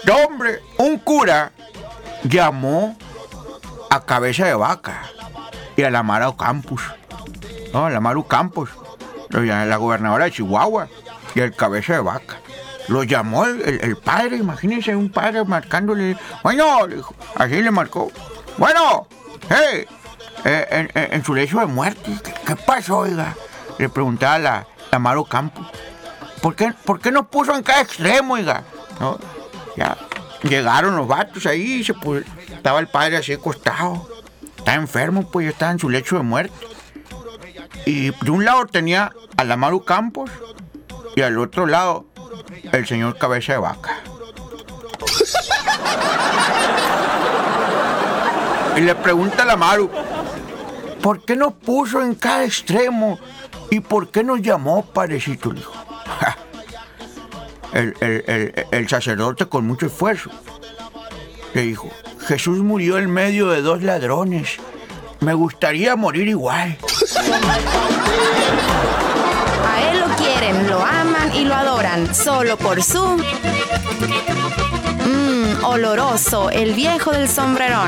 No, hombre, un cura llamó a Cabeza de Vaca y a la Maru Campos. No, la Maru Campos, la gobernadora de Chihuahua, y el Cabeza de Vaca. Lo llamó el padre, imagínense, un padre marcándole. Bueno, le dijo, así le marcó. Bueno, hey, en su lecho de muerte, ¿qué pasó, oiga? Le preguntaba la Maru Campos. ¿Por qué nos puso en cada extremo, oiga? ¿No? Ya llegaron los vatos ahí, estaba el padre así acostado. Estaba enfermo, pues ya estaba en su lecho de muerte. Y de un lado tenía a la Maru Campos y al otro lado el señor Cabeza de Vaca. Y le pregunta a la Maru, ¿por qué nos puso en cada extremo? ¿Y por qué nos llamó padrecito? Le dijo. El sacerdote con mucho esfuerzo le dijo, Jesús murió en medio de 2 ladrones. Me gustaría morir igual. A él lo quieren, lo aman y lo adoran, solo por su... oloroso, el viejo del sombrerón.